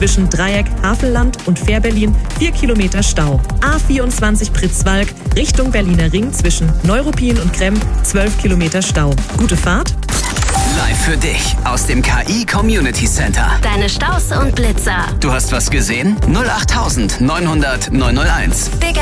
zwischen Dreieck, Havelland und Fährberlin 4 Kilometer Stau. A24 Pritzwalk Richtung Berliner Ring zwischen Neuruppin und Kremm 12 Kilometer Stau. Gute Fahrt. Live für dich aus dem KI Community Center. Deine Staus und Blitzer. Du hast was gesehen? 08900 901. Big